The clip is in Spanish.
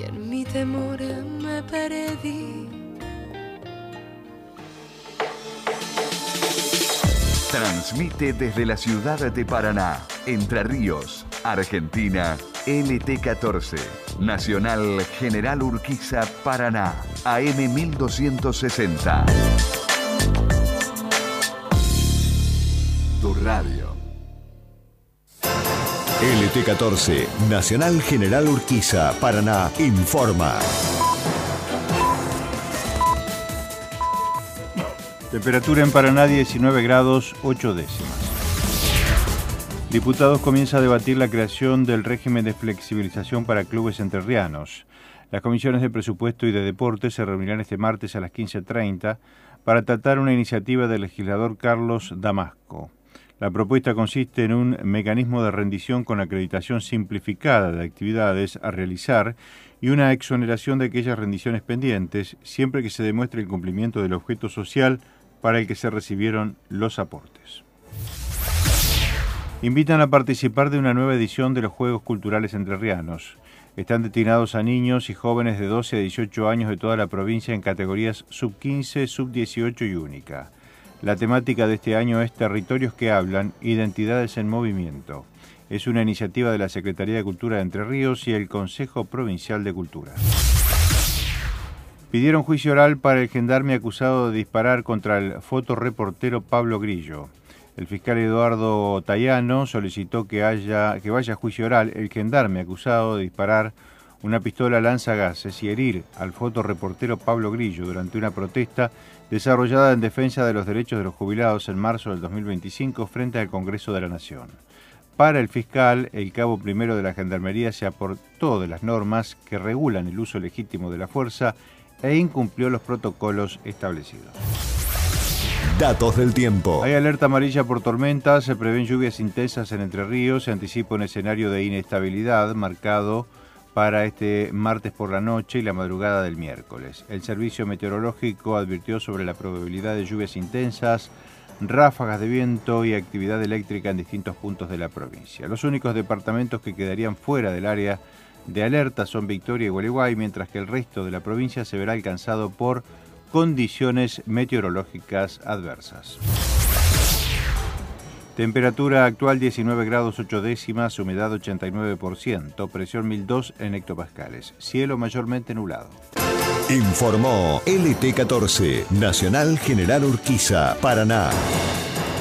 y en mi temor me perdí. Transmite desde la ciudad de Paraná, Entre Ríos, Argentina, LT14, Nacional General Urquiza, Paraná, AM 1260. Tu radio. LT14, Nacional General Urquiza, Paraná, informa. Temperatura en Paraná 19 grados 8 décimas. Diputados comienza a debatir la creación del régimen de flexibilización para clubes entrerrianos. Las comisiones de presupuesto y de deporte se reunirán este martes a las 15:30 para tratar una iniciativa del legislador Carlos Damasco. La propuesta consiste en un mecanismo de rendición con acreditación simplificada de actividades a realizar y una exoneración de aquellas rendiciones pendientes, siempre que se demuestre el cumplimiento del objeto social para el que se recibieron los aportes. Invitan a participar de una nueva edición de los Juegos Culturales Entrerrianos. Están destinados a niños y jóvenes de 12 a 18 años de toda la provincia en categorías sub-15, sub-18 y única. La temática de este año es Territorios que hablan, identidades en movimiento. Es una iniciativa de la Secretaría de Cultura de Entre Ríos y el Consejo Provincial de Cultura. Pidieron juicio oral para el gendarme acusado de disparar contra el fotoreportero Pablo Grillo. El fiscal Eduardo Tayano solicitó que vaya a juicio oral el gendarme acusado de disparar una pistola lanzagases y herir al fotoreportero Pablo Grillo durante una protesta desarrollada en defensa de los derechos de los jubilados en marzo del 2025 frente al Congreso de la Nación. Para el fiscal, el cabo primero de la Gendarmería se apartó de las normas que regulan el uso legítimo de la fuerza e incumplió los protocolos establecidos. Datos del tiempo. Hay alerta amarilla por tormentas, se prevén lluvias intensas en Entre Ríos, se anticipa un escenario de inestabilidad marcado para este martes por la noche y la madrugada del miércoles. El Servicio Meteorológico advirtió sobre la probabilidad de lluvias intensas, ráfagas de viento y actividad eléctrica en distintos puntos de la provincia. Los únicos departamentos que quedarían fuera del área de alerta son Victoria y Gualeguay, mientras que el resto de la provincia se verá alcanzado por condiciones meteorológicas adversas. Temperatura actual 19 grados 8 décimas, humedad 89%, presión 1002 en hectopascales, cielo mayormente nublado. Informó LT14, Nacional General Urquiza, Paraná.